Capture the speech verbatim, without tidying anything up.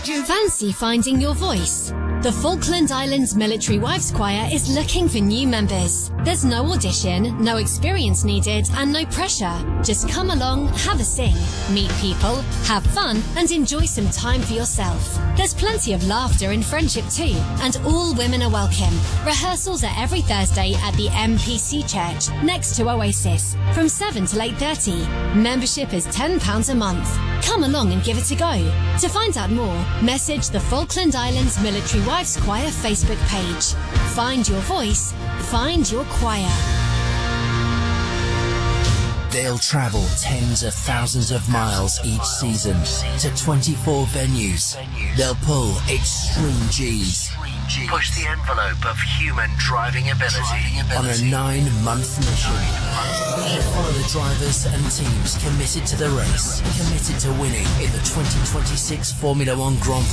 Fancy finding your voice? The Falkland Islands Military Wives Choir is looking for new members. There's no audition, no experience needed, and no pressure. Just come along, have a sing, meet people, have fun, and enjoy some time for yourself. There's plenty of laughter and friendship too, and all women are welcome. Rehearsals are every Thursday at the M P C Church, next to Oasis, from seven till eight thirty. Membership is ten pounds a month. Come along and give it a go. To find out more, message the Falkland Islands Military Wives Choir Facebook page. Find your voice, find your choir. They'll travel tens of thousands of miles each season to twenty-four venues. They'll pull extreme G's. Push the envelope of human driving ability on a nine-month mission. Follow the drivers and teams committed to the race, committed to winning in the twenty twenty-six Formula One Grand Prix.